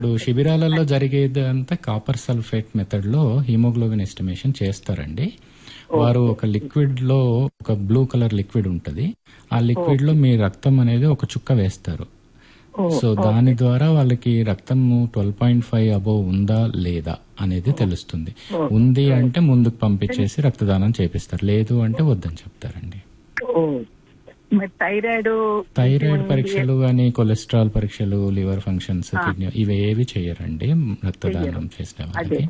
ఇప్పుడు శిబిరాలలో జరిగేదంతా copper sulphate method లో haemoglobin estimation చేస్తారండి. వారు ఒక లిక్విడ్ లో ఒక బ్లూ కలర్ లిక్విడ్ ఉంటది. ఆ లిక్విడ్ లో మీ రక్తం అనేది ఒక చుక్క వేస్తారు. సో దాని ద్వారా వాళ్ళకి రక్తం 12.5 అబోవ్ ఉందా లేదా అనేది తెలుస్తుంది. ఉంది అంటే ముందుకు పంపించేసి రక్తదానం చేపిస్తారు, లేదు అంటే వద్దని చెప్తారండి. థైరాయిడ్ పరీక్షలు గానీ, కొలెస్ట్రాల్ పరీక్షలు, లివర్ ఫంక్షన్స్, కిడ్నీ ఇవి ఏవి చేయరండి రక్తదానం చేసిన వాళ్ళకి.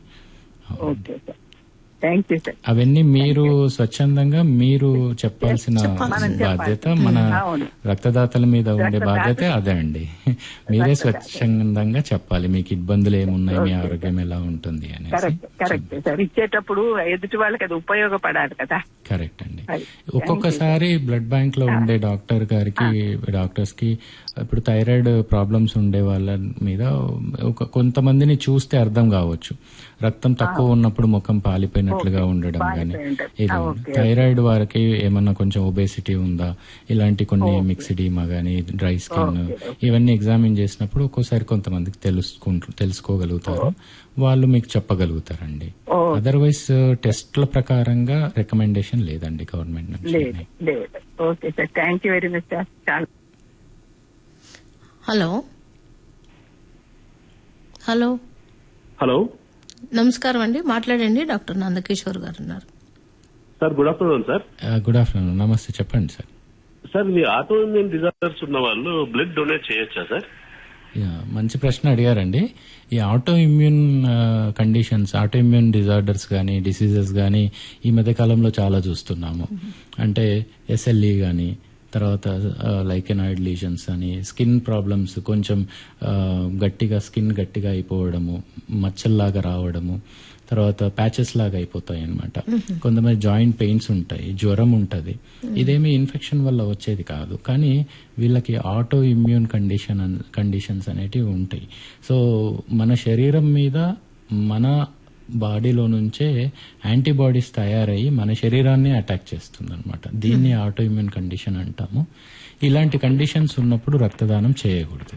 అవన్నీ మీరు స్వచ్ఛందంగా మీరు చెప్పాల్సిన బాధ్యత, మన రక్తదాతల మీద ఉండే బాధ్యత అదే అండి. మీరే స్వచ్ఛందంగా చెప్పాలి మీకు ఇబ్బందులు ఏమున్నాయి, మీ ఆరోగ్యం ఎలా ఉంటుంది అనేసి. ఇచ్చేటప్పుడు ఎదుటి వాళ్ళకి అది ఉపయోగపడాలి కదా. కరెక్ట్ అండి. ఒక్కొక్కసారి బ్లడ్ బ్యాంక్ లో ఉండే డాక్టర్స్ కి ఇప్పుడు థైరాయిడ్ ప్రాబ్లమ్స్ ఉండే వాళ్ళ మీద కొంతమందిని చూస్తే అర్థం కావచ్చు. రక్తం తక్కువ ఉన్నప్పుడు ముఖం పాలిపోయినట్లుగా ఉండడం గానీ, ఇది థైరాయిడ్ వారికి ఏమన్నా కొంచెం ఒబేసిటీ ఉందా, ఇలాంటి కొన్ని మిక్సిడీమా గానీ, డ్రై స్కిన్, ఇవన్నీ ఎగ్జామిన్ చేసినప్పుడు ఒక్కోసారి కొంతమందికి తెలుసుకోగలుగుతారు, వాళ్ళు మీకు చెప్పగలుగుతారండి. అదర్వైజ్ టెస్ట్ల ప్రకారంగా రికమెండేషన్ లేదండి గవర్నమెంట్ నుంచి. హలో హలో హలో, నమస్కారం అండి, మాట్లాడండి. డాక్టర్ నందకిషోర్ గారు ఉన్నారు sir. Good afternoon sir. Good afternoon, నమస్తే, చెప్పండి సార్. సార్, మీ ఆటో ఇమ్యూన్ డిజార్డర్స్ ఉన్న వాళ్ళు బ్లడ్ డొనేట్ చేయొచ్చా సార్? మంచి ప్రశ్న అడిగారండి. ఈ auto immune conditions, auto immune disorders కానీ, డిసీజెస్ కానీ ఈ మధ్య కాలంలో చాలా చూస్తున్నాము. అంటే SLE కానీ, తర్వాత లైకెనాయిడ్ లీజన్స్ అని, స్కిన్ ప్రాబ్లమ్స్, కొంచెం స్కిన్ గట్టిగా అయిపోవడము, మచ్చల్లాగా రావడము, తర్వాత ప్యాచెస్ లాగా అయిపోతాయి అనమాట. కొంతమంది జాయింట్ పెయిన్స్ ఉంటాయి, జ్వరం ఉంటుంది. ఇదేమి ఇన్ఫెక్షన్ వల్ల వచ్చేది కాదు, కానీ వీళ్ళకి ఆటో ఇమ్యూన్ కండిషన్స్ అనేటివి ఉంటాయి. సో మన శరీరం మీద మన బాడీలో నుంచే యాంటీబాడీస్ తయారయ్యి మన శరీరాన్ని అటాక్ చేస్తుంది అనమాట. దీన్ని ఆటో ఇమ్యూన్ కండిషన్ అంటాము. ఇలాంటి కండిషన్స్ ఉన్నప్పుడు రక్తదానం చేయకూడదు.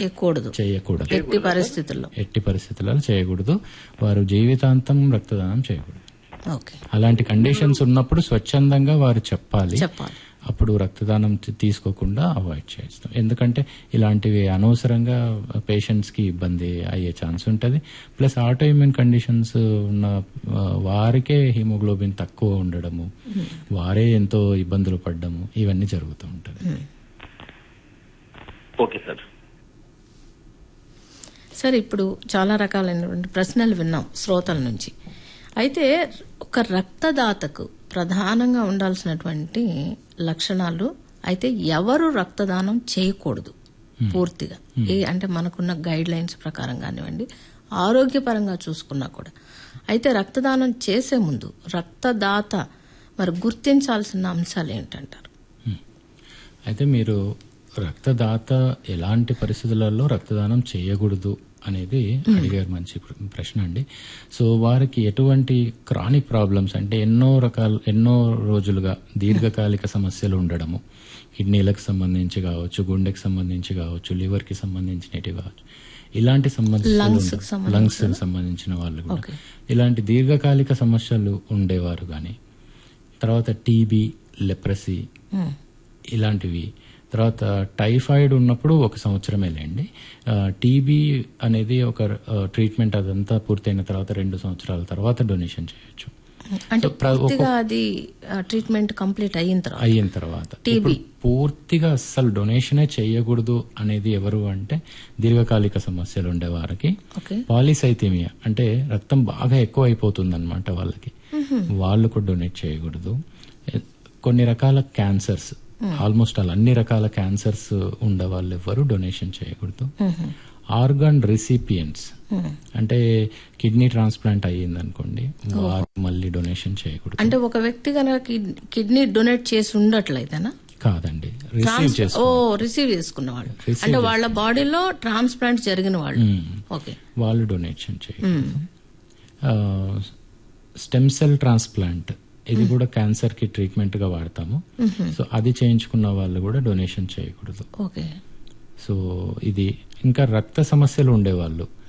ఎట్టి పరిస్థితుల్లో చేయకూడదు. వారు జీవితాంతం రక్తదానం చేయకూడదు. అలాంటి కండిషన్స్ ఉన్నప్పుడు స్వచ్ఛందంగా వారు చెప్పాలి. అప్పుడు రక్తదానం తీసుకోకుండా అవాయిడ్ చేస్తాం. ఎందుకంటే ఇలాంటివి అనవసరంగా పేషెంట్స్ కి ఇబ్బంది అయ్యే ఛాన్స్ ఉంటుంది. ప్లస్ ఆటో ఇమ్యూన్ కండిషన్స్ ఉన్న వారికే హిమోగ్లోబిన్ తక్కువ ఉండడము, వారే ఎంతో ఇబ్బందులు పడ్డము, ఇవన్నీ జరుగుతూ ఉంటుంది. Okay sir. సార్, ఇప్పుడు చాలా రకాలైనటువంటి ప్రశ్నలు విన్నాం శ్రోతల నుంచి. అయితే ఒక రక్తదాతకు ప్రధానంగా ఉండాల్సినటువంటి లక్షణాలు, అయితే ఎవరు రక్తదానం చేయకూడదు పూర్తిగా, అంటే మనకున్న గైడ్ లైన్స్ ప్రకారం కానివ్వండి, ఆరోగ్యపరంగా చూసుకున్నా కూడా. అయితే రక్తదానం చేసే ముందు రక్తదాత మరి గుర్తించాల్సిన అంశాలు ఏంటంటారు? అయితే మీరు రక్తదాత ఎలాంటి పరిస్థితులలో రక్తదానం చేయకూడదు అనేది అడిగారు. మంచి ప్రశ్న అండి. సో వారికి ఎటువంటి క్రానిక్ ప్రాబ్లమ్స్, అంటే ఎన్నో రోజులుగా దీర్ఘకాలిక సమస్యలు ఉండడము, కిడ్నీలకు సంబంధించి కావచ్చు, గుండెకి సంబంధించి కావచ్చు, లివర్ కి సంబంధించినవి కావచ్చు, ఇలాంటి సమస్యలు, లంగ్స్ కి సంబంధించిన వాళ్ళు కూడా ఇలాంటి దీర్ఘకాలిక సమస్యలు ఉండేవారు కానీ, తర్వాత టీబీ, లెప్రసీ ఇలాంటివి, తర్వాత టైఫాయిడ్ ఉన్నప్పుడు 1 సంవత్సరమే లేండి. టీబీ అనేది ఒక ట్రీట్మెంట్ అదంతా పూర్తయిన తర్వాత 2 సంవత్సరాల తర్వాత డొనేషన్ చేయొచ్చు. అంటే పూర్తిగా అది ట్రీట్మెంట్ కంప్లీట్ అయిన తర్వాత టీబీ పూర్తిగా అస్సలు డొనేషనే చేయకూడదు అనేది ఎవరు అంటే దీర్ఘకాలిక సమస్యలు ఉండే వారికి, పాలిసైథీమియా అంటే రక్తం బాగా ఎక్కువ అయిపోతుంది అనమాట వాళ్ళకి, వాళ్ళు కూడా డొనేట్ చేయకూడదు. కొన్ని రకాల క్యాన్సర్స్, ఆల్మోస్ట్ అన్ని రకాల క్యాన్సర్స్ ఉండే వాళ్ళు ఎవరు డొనేషన్ చేయకూడదు. ఆర్గాన్ రిసిపియెంట్స్ అంటే కిడ్నీ ట్రాన్స్ప్లాంట్ అయ్యింది అనుకోండి, వారు మళ్ళీ డొనేషన్ చేయకూడదు. అంటే ఒక వ్యక్తి కనుక కిడ్నీ డొనేట్ చేసి ఉండట్లయితేనా? కాదండి, రిసీవ్ చేసుకున్నవాళ్ళు, అంటే వాళ్ళ బాడీలో ట్రాన్స్ప్లాంట్ జరిగిన వాళ్ళు, వాళ్ళు డొనేషన్ చేయకూడదు. స్టెమ్ సెల్ ట్రాన్స్ప్లాంట్, ఇది కూడా క్యాన్సర్ కి ట్రీట్మెంట్ గా వాడతాము. సో అది చేయించుకున్న వాళ్ళు కూడా డొనేషన్ చేయకూడదు. సో ఇది ఇంకా రక్త సమస్యలు ఉండేవాళ్ళు